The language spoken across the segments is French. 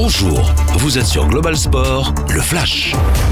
Bonjour, vous êtes sur Global Sport, le Flash.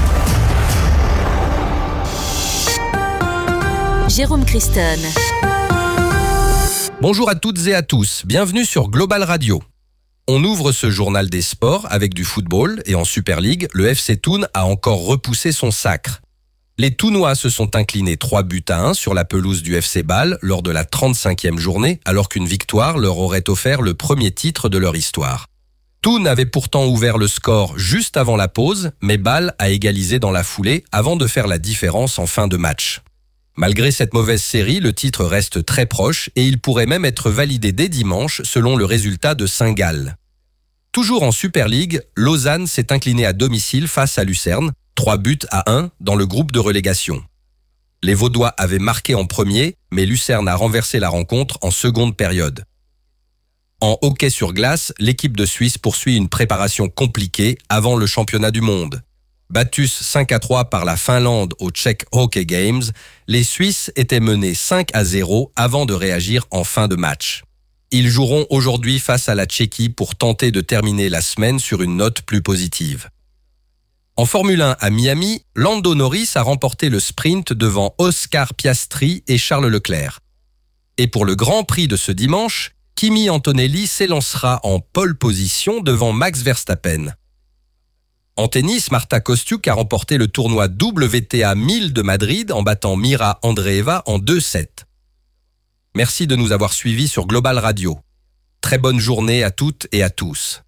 Jérôme Christon. Bonjour à toutes et à tous, bienvenue sur Global Radio. On ouvre ce journal des sports avec du football et en Super League, le FC Thun a encore repoussé son sacre. Les Thounois se sont inclinés 3-1 sur la pelouse du FC Bâle lors de la 35e journée, alors qu'une victoire leur aurait offert le premier titre de leur histoire. Thun avait pourtant ouvert le score juste avant la pause, mais Bâle a égalisé dans la foulée avant de faire la différence en fin de match. Malgré cette mauvaise série, le titre reste très proche et il pourrait même être validé dès dimanche selon le résultat de Saint-Gall. Toujours en Super League, Lausanne s'est incliné à domicile face à Lucerne, 3-1 dans le groupe de relégation. Les Vaudois avaient marqué en premier, mais Lucerne a renversé la rencontre en seconde période. En hockey sur glace, l'équipe de Suisse poursuit une préparation compliquée avant le championnat du monde. Battus 5-3 par la Finlande au Czech Hockey Games, les Suisses étaient menés 5-0 avant de réagir en fin de match. Ils joueront aujourd'hui face à la Tchéquie pour tenter de terminer la semaine sur une note plus positive. En Formule 1 à Miami, Lando Norris a remporté le sprint devant Oscar Piastri et Charles Leclerc. Et pour le Grand Prix de ce dimanche, Kimi Antonelli s'élancera en pole position devant Max Verstappen. En tennis, Marta Kostyuk a remporté le tournoi WTA 1000 de Madrid en battant Mira Andreeva en 2-7. Merci de nous avoir suivis sur Global Radio. Très bonne journée à toutes et à tous.